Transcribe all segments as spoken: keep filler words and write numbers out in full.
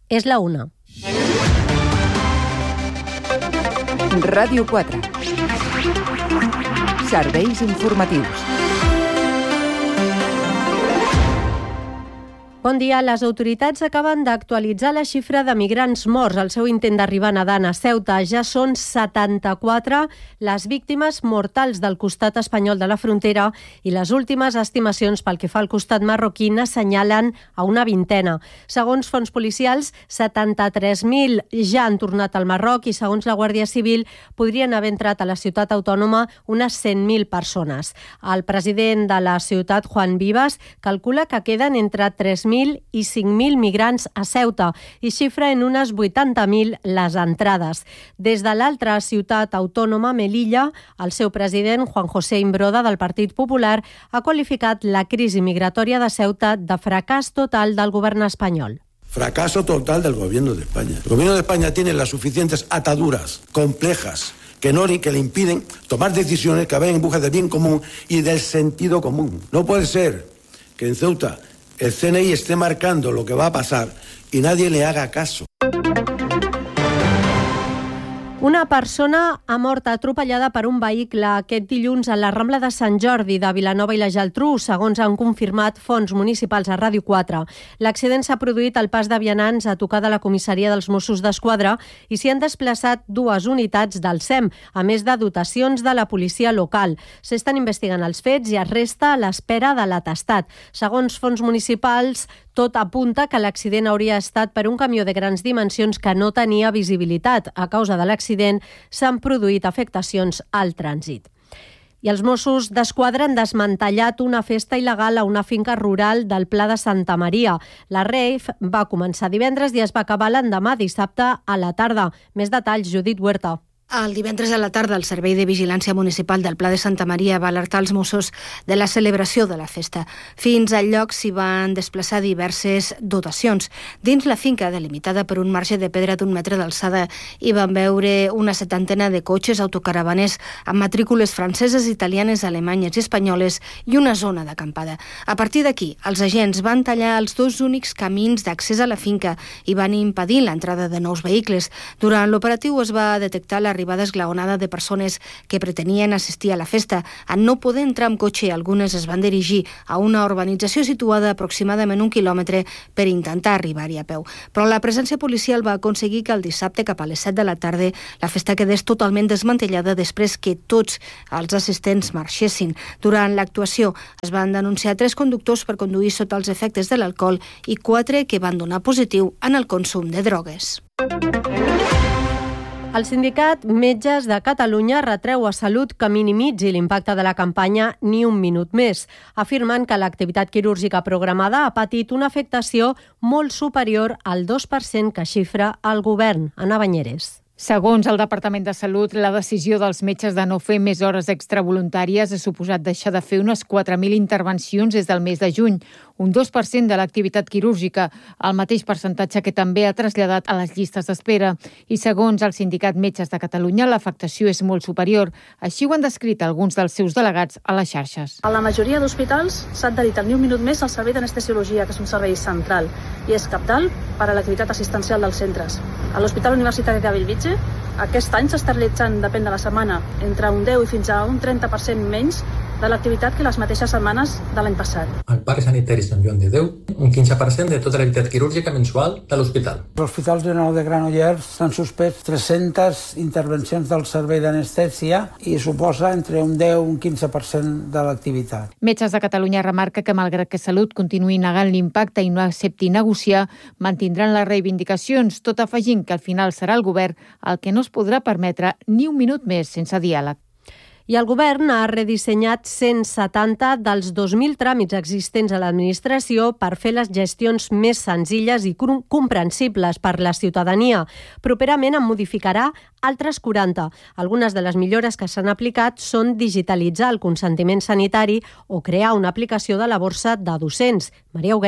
És la una. Ràdio quatre. Serveis informatius. Bon dia. Les autoritats acaben d'actualitzar la xifra de migrants morts al seu intent d'arribar nedant a Ceuta. Ja són setanta-quatre les víctimes mortals del costat espanyol de la frontera i les últimes estimacions pel que fa al costat marroquí n'assenyalen a una vintena. Segons fonts policials, setanta-tres mil ja han tornat al Marroc i, segons la Guàrdia Civil, podrien haver entrat a la ciutat autònoma unes cent mil persones. El president de la ciutat, Juan Vivas, calcula que queden entre tres mil i cinc mil migrants a Ceuta i xifra en unes vuitanta mil les entrades. Des de l'altra ciutat autònoma, Melilla, el seu president, Juan José Imbroda, del Partit Popular, ha qualificat la crisi migratòria de Ceuta de fracàs total del govern espanyol. Fracaso total del gobierno de España. El gobierno de España tiene las suficientes ataduras complejas que no que le impiden tomar decisiones que vayan en busca del bien común y del sentido común. No puede ser que en Ceuta el C N I esté marcando lo que va a pasar y nadie le haga caso. Una persona ha mort atropellada per un vehicle aquest dilluns a la Rambla de Sant Jordi de Vilanova i la Geltrú, segons han confirmat fonts municipals a Ràdio quatre. L'accident s'ha produït al pas de vianants a tocar de la comissaria dels Mossos d'Esquadra i s'hi han desplaçat dues unitats del S E M, a més de dotacions de la policia local. S'estan investigant els fets i es resta a l'espera de l'atestat. Segons fonts municipals, tot apunta que l'accident hauria estat per un camió de grans dimensions que no tenia visibilitat. A causa de l'accident s'han produït afectacions al trànsit. I els Mossos d'Esquadra han desmantellat una festa il·legal a una finca rural del Pla de Santa Maria. La rave va començar divendres i es va acabar l'endemà, dissabte a la tarda. Més detalls, Judit Huerta. El divendres a la tarda, el Servei de Vigilància Municipal del Pla de Santa Maria va alertar els Mossos de la celebració de la festa. Fins al lloc s'hi van desplaçar diverses dotacions. Dins la finca, delimitada per un marge de pedra d'un metre d'alçada, hi van veure una setantena de cotxes, autocaravanes amb matrícules franceses, italianes, alemanyes i espanyoles i una zona d'acampada. A partir d'aquí, els agents van tallar els dos únics camins d'accés a la finca i van impedir l'entrada de nous vehicles. Durant l'operatiu es va detectar la arribada esglaonada de persones que pretenien assistir a la festa. En no poder entrar amb cotxe, algunes es van dirigir a una urbanització situada aproximadament un quilòmetre per intentar arribar-hi a peu. Però la presència policial va aconseguir que el dissabte, cap a les set de la tarda, la festa quedés totalment desmantellada després que tots els assistents marxessin. Durant l'actuació es van denunciar tres conductors per conduir sota els efectes de l'alcohol i quatre que van donar positiu en el consum de drogues. El sindicat Metges de Catalunya retreu a Salut que minimitzi l'impacte de la campanya Ni un minut més, afirmant que l'activitat quirúrgica programada ha patit una afectació molt superior al dos per cent que xifra el govern. Ana Banyeres. Segons el Departament de Salut, la decisió dels metges de no fer més hores extravoluntàries ha suposat deixar de fer unes quatre mil intervencions des del mes de juny, un dos per cent de l'activitat quirúrgica, el mateix percentatge que també ha traslladat a les llistes d'espera. I segons el Sindicat Metges de Catalunya, l'afectació és molt superior. Així ho han descrit alguns dels seus delegats a les xarxes. A la majoria d'hospitals s'ha adherit al Ni un minut més al servei d'anestesiologia, que és un servei central i és cabdal per a l'activitat assistencial dels centres. A l'Hospital Universitari de Bellvitge, aquest any s'està realitzant, depèn de la setmana, entre un deu i fins a un trenta per cent menys de l'activitat que les mateixes setmanes de l'any passat. Al Parc Sanitari Sant Joan de Déu, un quinze per cent de tota l'activitat quirúrgica mensual de l'hospital. Els hospitals de Nou de Granollers s'han suspès tres-centes intervencions del servei d'anestèsia i suposa entre un deu i un quinze per cent de l'activitat. Metges de Catalunya remarca que, malgrat que Salut continuï negant l'impacte i no accepti negociar, mantindran les reivindicacions, tot afegint que al final serà el govern el que no es podrà permetre ni un minut més sense diàleg. I el govern ha redissenyat cent setanta dels dos mil tràmits existents a l'administració per fer les gestions més senzilles i comprensibles per la ciutadania. Properament en modificarà altres quaranta. Algunes de les millores que s'han aplicat són digitalitzar el consentiment sanitari o crear una aplicació de la borsa de docents. Maria Huguet.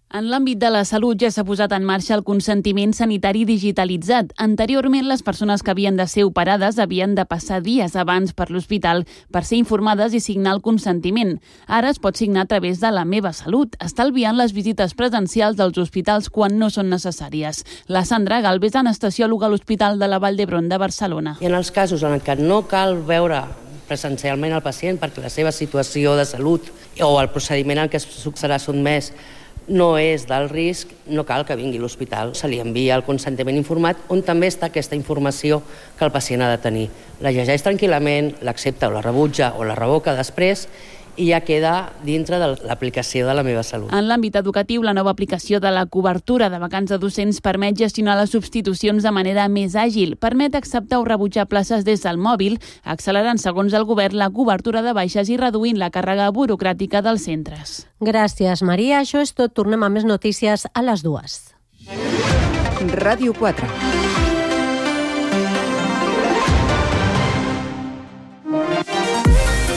En l'àmbit de la salut ja s'ha posat en marxa el consentiment sanitari digitalitzat. Anteriorment, les persones que havien de ser operades havien de passar dies abans per l'hospital per ser informades i signar el consentiment. Ara es pot signar a través de La Meva Salut, estalviant les visites presencials dels hospitals quan no són necessàries. La Sandra Galvez, anestesiòloga a l'Hospital de la Vall d'Hebron de Barcelona. I en els casos en què no cal veure presencialment el pacient perquè la seva situació de salut o el procediment al que serà sotmès no és d'alt risc, no cal que vingui a l'hospital. Se li envia el consentiment informat on també està aquesta informació que el pacient ha de tenir. La llegeix tranquil·lament, l'accepta o la rebutja o la revoca després i ja queda dintre de l'aplicació de La Meva Salut. En l'àmbit educatiu, la nova aplicació de la cobertura de vacants de docents permet gestionar les substitucions de manera més àgil, permet acceptar o rebutjar places des del mòbil, accelerant, segons el govern, la cobertura de baixes i reduint la càrrega burocràtica dels centres. Gràcies, Maria. Això és tot. Tornem a més notícies a les dues. Ràdio quatre.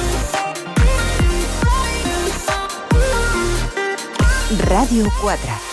Ràdio quatre.